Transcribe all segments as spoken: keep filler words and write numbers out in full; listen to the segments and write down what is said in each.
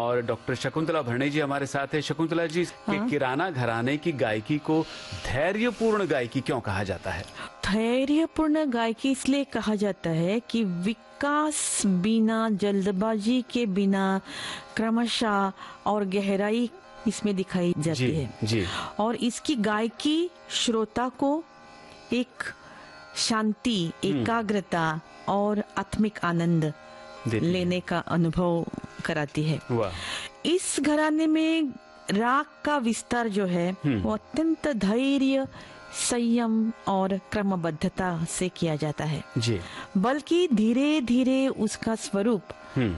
और डॉक्टर शकुंतला भरणे जी हमारे साथ है। शकुंतला जी, हाँ? किराना घराने की गायकी को धैर्यपूर्ण गायकी क्यों कहा जाता है? धैर्यपूर्ण गायकी इसलिए कहा जाता है कि विकास बिना, जल्दबाजी के बिना, क्रमशः और गहराई इसमें दिखाई जाती जी, है जी। और इसकी गायकी श्रोता को एक शांति, एकाग्रता और आत्मिक आनंद लेने का अनुभव कराती है। वाह। इस घराने में राग का विस्तार जो है वो अत्यंत धैर्य, संयम और क्रमबद्धता से किया जाता है जी। बल्कि धीरे धीरे उसका स्वरूप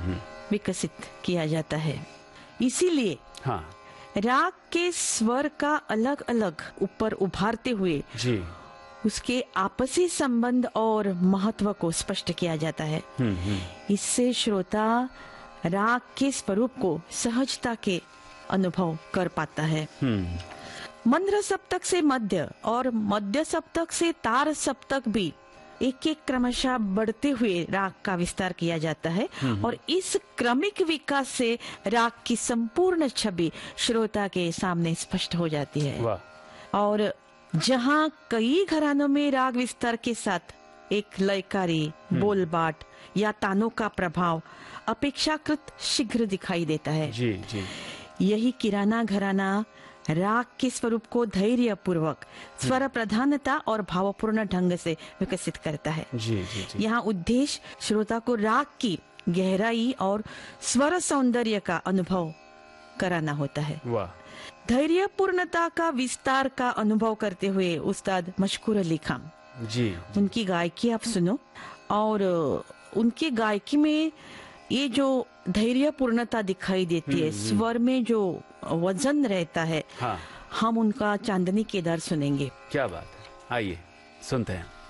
विकसित किया जाता है। इसीलिए हाँ। राग के स्वर का अलग अलग ऊपर उभारते हुए जी उसके आपसी संबंध और महत्व को स्पष्ट किया जाता है। इससे श्रोता राग के स्वरूप को सहजता के अनुभव कर पाता है। मंद्र सप्तक से मध्य और मध्य सप्तक से तार सप्तक भी एक एक क्रमशः बढ़ते हुए राग का विस्तार किया जाता है और इस क्रमिक विकास से राग की संपूर्ण छवि श्रोता के सामने स्पष्ट हो जाती है। वाह। और जहाँ कई घरानों में राग विस्तार के साथ एक लयकारी, बोलबाट या तानों का प्रभाव अपेक्षाकृत शीघ्र दिखाई देता है। जी, जी। यही किराना घराना राग के स्वरूप को धैर्य पूर्वक, स्वर प्रधानता और भावपूर्ण ढंग से विकसित करता है। जी, जी, जी। यहाँ उद्देश्य श्रोता को राग की गहराई और स्वर सौंदर्य का अनुभव कराना होता है। वाह। धैर्य पूर्णता का विस्तार का अनुभव करते हुए उस्ताद मशकूर अली खान जी, उनकी गायकी आप सुनो और उनकी गायकी में ये जो धैर्य पूर्णता दिखाई देती है, स्वर में जो वजन रहता है, हाँ। हम उनका चांदनी केदार सुनेंगे। क्या बात है, आइए सुनते हैं।